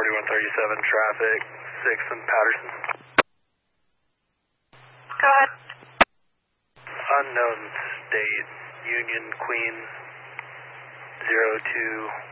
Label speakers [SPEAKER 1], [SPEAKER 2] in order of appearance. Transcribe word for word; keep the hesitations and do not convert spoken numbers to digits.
[SPEAKER 1] forty-one thirty-seven traffic, six and Patterson.
[SPEAKER 2] Go ahead.
[SPEAKER 1] Unknown state, Union Queen, zero two